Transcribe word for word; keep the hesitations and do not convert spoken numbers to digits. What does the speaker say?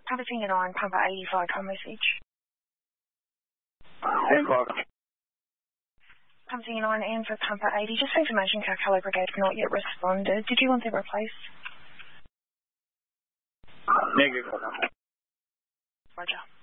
Pumper Singer nine, Pumper eighty-five, on message. ten o'clock. Pumper Singer nine, and for Pumper eighty, just for information, car colour brigade not yet responded. Did you want them replaced? Negative. Roger.